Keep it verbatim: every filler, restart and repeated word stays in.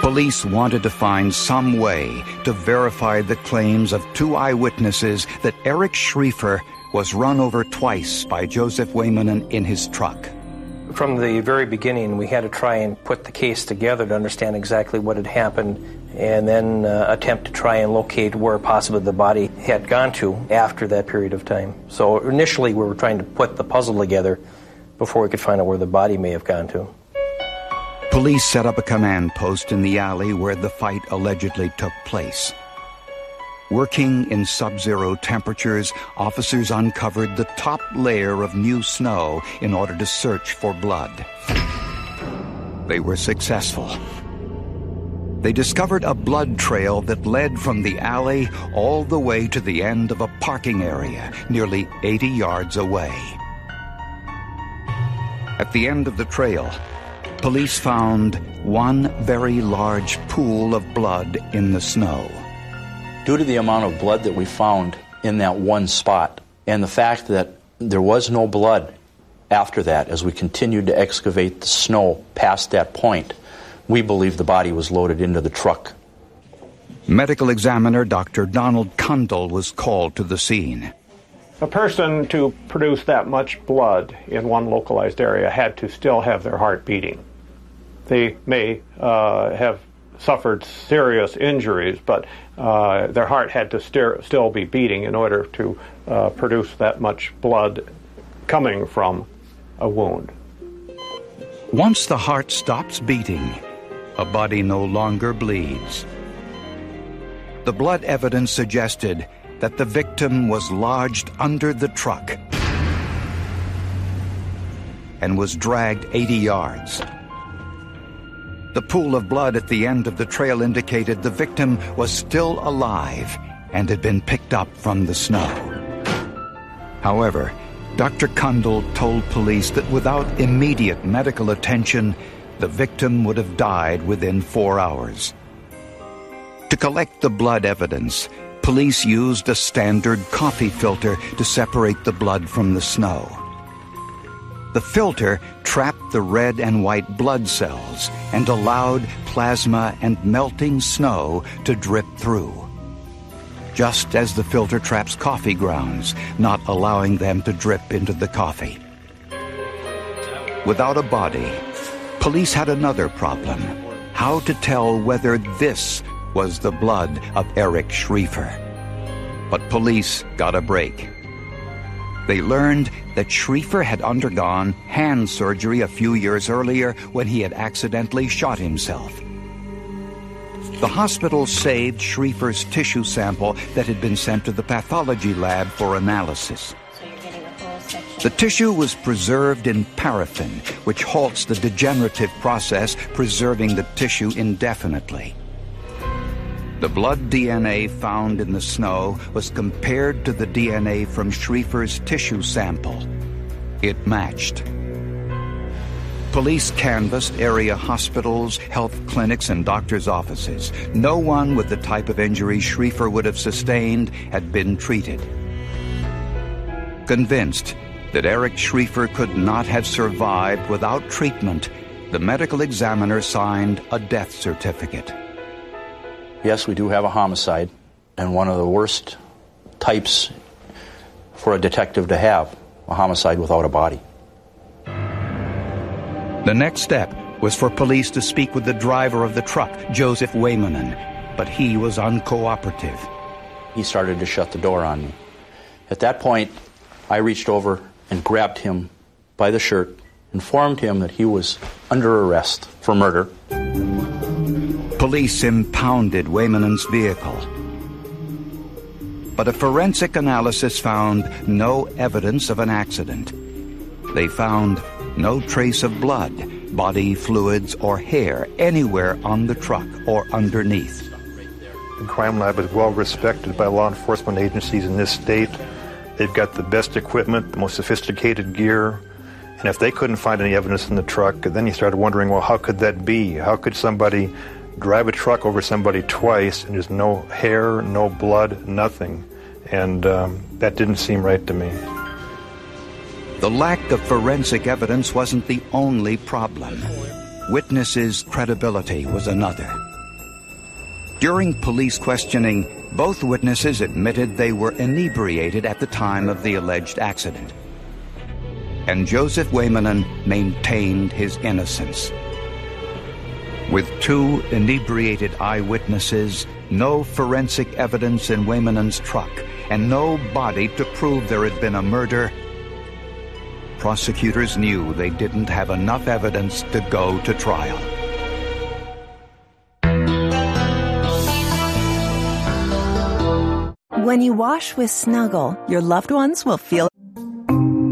Police wanted to find some way to verify the claims of two eyewitnesses that Eric Schrieffer was run over twice by Joseph Waymanen in his truck. From the very beginning, we had to try and put the case together to understand exactly what had happened, and then uh, attempt to try and locate where possibly the body had gone to after that period of time. So initially we were trying to put the puzzle together before we could find out where the body may have gone to. Police set up a command post in the alley where the fight allegedly took place. Working in sub-zero temperatures, officers uncovered the top layer of new snow in order to search for blood. They were successful. They discovered a blood trail that led from the alley all the way to the end of a parking area, nearly eighty yards away. At the end of the trail, police found one very large pool of blood in the snow. Due to the amount of blood that we found in that one spot, and the fact that there was no blood after that as we continued to excavate the snow past that point, we believe the body was loaded into the truck. Medical examiner Doctor Donald Kundal was called to the scene. A person to produce that much blood in one localized area had to still have their heart beating. They may uh, have suffered serious injuries, but uh, their heart had to st- still be beating in order to uh, produce that much blood coming from a wound. Once the heart stops beating, a body no longer bleeds. The blood evidence suggested that the victim was lodged under the truck and was dragged eighty yards. The pool of blood at the end of the trail indicated the victim was still alive and had been picked up from the snow. However, Doctor Kundal told police that without immediate medical attention, the victim would have died within four hours. To collect the blood evidence, police used a standard coffee filter to separate the blood from the snow. The filter trapped the red and white blood cells and allowed plasma and melting snow to drip through, just as the filter traps coffee grounds, not allowing them to drip into the coffee. Without a body, police had another problem: how to tell whether this was the blood of Eric Schrieffer. But police got a break. They learned that Schrieffer had undergone hand surgery a few years earlier when he had accidentally shot himself. The hospital saved Schrieffer's tissue sample that had been sent to the pathology lab for analysis. The tissue was preserved in paraffin, which halts the degenerative process, preserving the tissue indefinitely. The blood D N A found in the snow was compared to the D N A from Schrieffer's tissue sample. It matched. Police canvassed area hospitals, health clinics, and doctors' offices. No one with the type of injury Schrieffer would have sustained had been treated. Convinced that Eric Schrieffer could not have survived without treatment, the medical examiner signed a death certificate. Yes, we do have a homicide, and one of the worst types for a detective to have, a homicide without a body. The next step was for police to speak with the driver of the truck, Joseph Waymanen, but he was uncooperative. He started to shut the door on me. At that point, I reached over and grabbed him by the shirt, informed him that he was under arrest for murder. Police impounded Waymanen's vehicle. But a forensic analysis found no evidence of an accident. They found no trace of blood, body fluids, or hair anywhere on the truck or underneath. The crime lab is well respected by law enforcement agencies in this state. They've got the best equipment, the most sophisticated gear. And if they couldn't find any evidence in the truck, then you started wondering, well, how could that be? How could somebody drive a truck over somebody twice and there's no hair, no blood, nothing? And um, that didn't seem right to me. The lack of forensic evidence wasn't the only problem. Witnesses' credibility was another. During police questioning, both witnesses admitted they were inebriated at the time of the alleged accident. And Joseph Waymanen maintained his innocence. With two inebriated eyewitnesses, no forensic evidence in Waymanen's truck, and no body to prove there had been a murder, prosecutors knew they didn't have enough evidence to go to trial. When you wash with Snuggle, your loved ones will feel